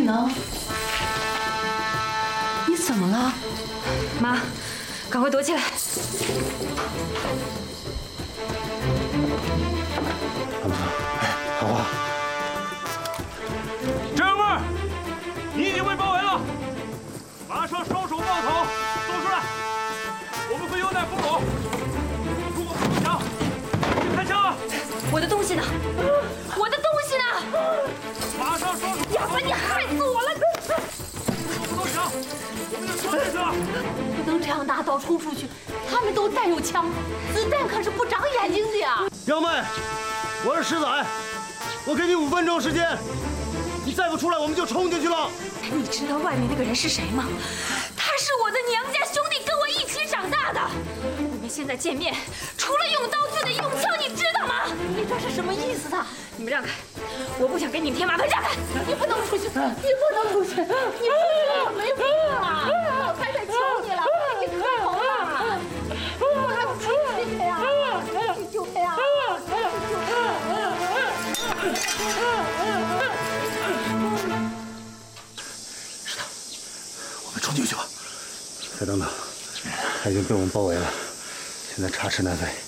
能，你怎么了？ 妈，赶快躲起来！ 他们说，好啊。 这样妹，你已经被包围了，马上双手抱头走出来，我们会有难负重。如果不抢，就开枪啊！ 我的东西呢？我的东西呢？ 马上双手！ 亚凡，你害死我了！ 不能抢，我们就冲进去了。 不能这样拿刀冲出去，他们都带有枪，子弹可是不长眼睛的呀！ 幺妹，我是石仔，我给你5分钟时间，你再不出来，我们就冲进去了。 你知道外面那个人是谁吗？他是我的娘家兄弟，跟我一起长大的。你们现在见面，除了用刀就得用枪，你知道吗？ 你这是什么意思啊？ 你们让开！我不想给你们添麻烦，让开！ 你不能出去，你不能出去，你出去没命了！老太太求你了，快给磕头了！不能出去呀！你救他呀！ 是的，我们冲进去吧。再等等，他已经被我们包围了，现在插翅难飞。